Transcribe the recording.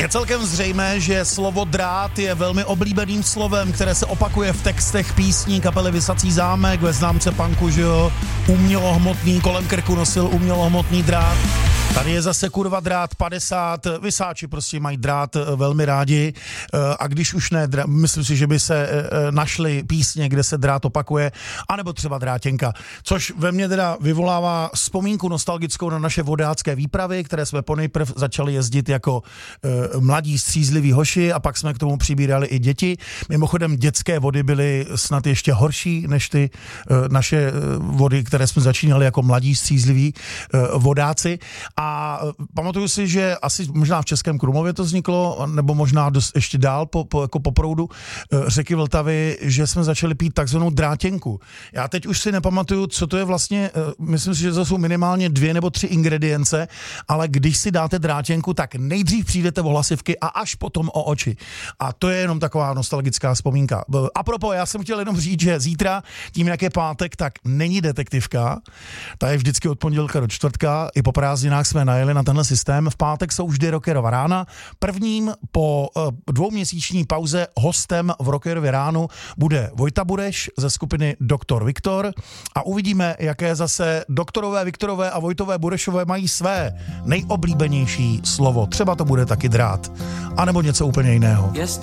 Je celkem zřejmé, že slovo drát je velmi oblíbeným slovem, které se opakuje v textech písní kapely Visací zámek, ve známce punku, že jo, umělohmotný, kolem krku nosil umělohmotný drát. Tady je zase kurva drát 50, Visáči prostě mají drát velmi rádi a když už ne, myslím si, že by se našly písně, kde se drát opakuje, anebo třeba drátěnka, což ve mně teda vyvolává vzpomínku nostalgickou na naše vodácké výpravy, které jsme ponejprv začali jezdit jako mladí střízliví hoši a pak jsme k tomu přibírali i děti. Mimochodem dětské vody byly snad ještě horší než ty naše vody, které jsme začínali jako mladí střízliví vodáci. A pamatuju si, že asi možná v Českém Krumlově to vzniklo, nebo možná ještě dál jako po proudu řeky Vltavy, že jsme začali pít takzvanou drátěnku. Já teď už si nepamatuju, co to je vlastně, myslím si, že to jsou minimálně 2 nebo 3 ingredience, ale když si dáte drátěnku, tak nejdřív přijdete o hlasivky a až potom o oči. A to je jenom taková nostalgická vzpomínka. Apropo, já jsem chtěl jenom říct, že zítra, tím jak je pátek, tak není detektivka. Ta je vždycky od pondělka do čtvrtka. I po prázdninách jsme najeli na tenhle systém. V pátek jsou vždy Rockerova rána. Prvním po 2měsíční pauze hostem v Rockerově ránu bude Vojta Bureš ze skupiny Doktor Viktor a uvidíme, jaké zase doktorové Viktorové a Vojtové Burešové mají své nejoblíbenější slovo. Třeba to bude taky drát, anebo něco úplně jiného.